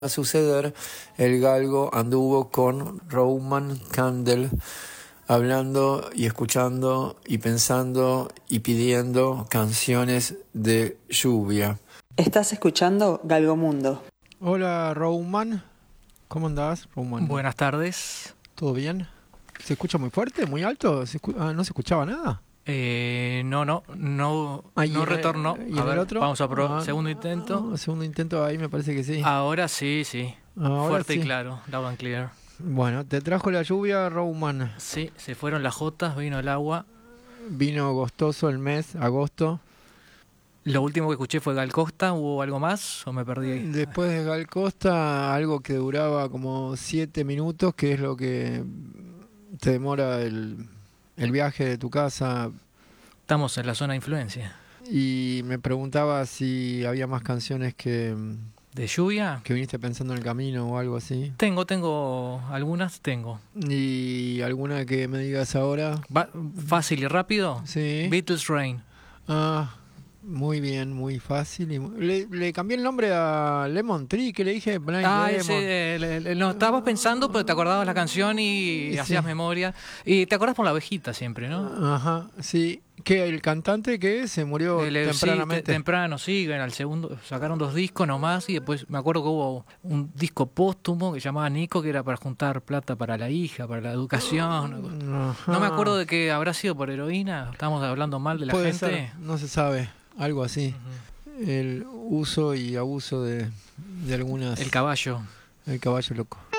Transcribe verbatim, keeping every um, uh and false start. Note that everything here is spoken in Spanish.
A suceder, el galgo anduvo con Rowan Candle, hablando y escuchando y pensando y pidiendo canciones de lluvia. Estás escuchando Galgomundo. Hola, Rowan. ¿Cómo andás, Rowan? Buenas tardes. ¿Todo bien? ¿Se escucha muy fuerte, muy alto? ¿Se escu- ah, ¿No se escuchaba nada? Eh, no, no, no, Ah, ¿y no en el- retornó. ¿Y en A el ver, otro? vamos a probar. Ah, Segundo intento. ah, segundo intento, ahí me parece que sí. Ahora sí, sí. Ahora Fuerte sí. y claro, loud and clear. Bueno, te trajo la lluvia, Rowan. Sí, se fueron las jotas, vino el agua. Vino agostoso el mes, agosto. Lo último que escuché fue Gal Costa. ¿Hubo algo más o me perdí ahí? Después de Gal Costa, algo que duraba como siete minutos, que es lo que te demora el, el viaje de tu casa. Estamos en la zona de influencia. Y me preguntaba si había más canciones que, ¿De lluvia? que viniste pensando en el camino o algo así. Tengo, tengo, algunas tengo. Y alguna que me digas ahora. Va- fácil y rápido. Sí. Beatles Rain. Ah, muy bien, muy fácil. Y mu- le, le cambié el nombre a Lemon Tree, que le dije Blind Ah, Lemon. ese, el- el- el- no, estabas pensando, pero te acordabas la canción y Sí. hacías memoria. Y te acordás por la abejita siempre, ¿no? Ajá, sí. Que el cantante que se murió El- el- sí, tempranamente. te- temprano, sí, al segundo sacaron dos discos nomás y después me acuerdo que hubo un disco póstumo que se llamaba Nico, que era para juntar plata para la hija, para la educación. Ajá. No me acuerdo de que habrá sido por heroína, estamos hablando mal de la Puede gente. ser, no se sabe, algo así. Ujú. El uso y abuso de, de algunas. El caballo. El caballo loco.